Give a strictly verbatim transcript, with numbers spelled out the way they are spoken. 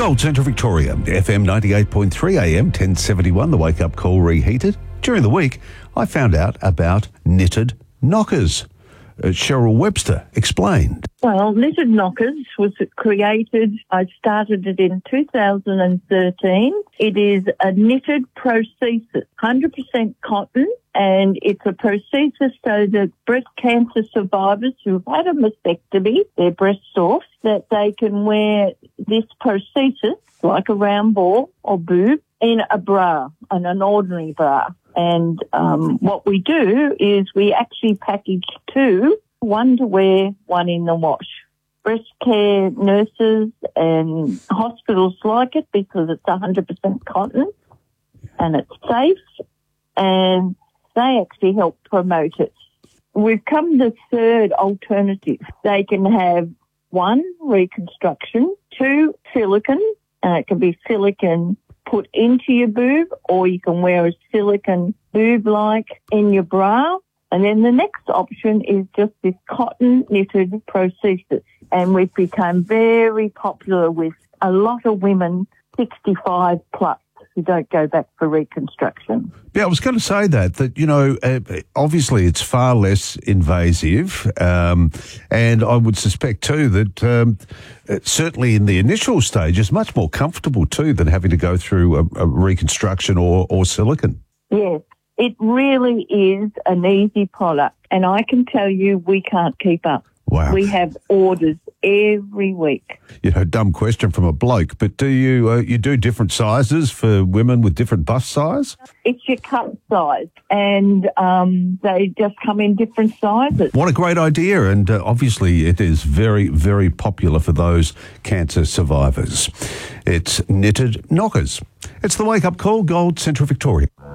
Gold Central Victoria, F M ninety-eight point three A M, ten seventy-one, the wake-up call reheated. During the week, I found out about knitted knockers. Uh, Cheryl Webster explained. Well, Knitted Knockers was created, I started it in two thousand thirteen. It is a knitted prosthesis, one hundred percent cotton, and it's a prosthesis so that breast cancer survivors who've had a mastectomy, their breasts off, that they can wear this prosthesis, like a round ball or boob, in a bra, in an ordinary bra. And um, what we do is we actually package two, one to wear, one in the wash. Breast care nurses and hospitals like it because it's one hundred percent cotton and it's safe, and they actually help promote it. We've come to third alternative. They can have one, reconstruction, two, silicone, and it can be silicone put into your boob, or you can wear a silicone boob-like in your bra. And then the next option is just this cotton knitted prosthesis. And we've become very popular with a lot of women sixty-five plus who don't go back for reconstruction. Yeah, I was going to say that, that, you know, uh, obviously it's far less invasive, um, and I would suspect too that um, certainly in the initial stage it's much more comfortable too than having to go through a, a reconstruction or, or silicone. Yes, it really is an easy product, and I can tell you we can't keep up. Wow. We have orders every week. You know, dumb question from a bloke, but do you uh, you do different sizes for women with different bust size? It's your cut size, and um, they just come in different sizes. What a great idea, and uh, obviously it is very, very popular for those cancer survivors. It's Knitted Knockers. It's the Wake Up Call, Gold Central Victoria.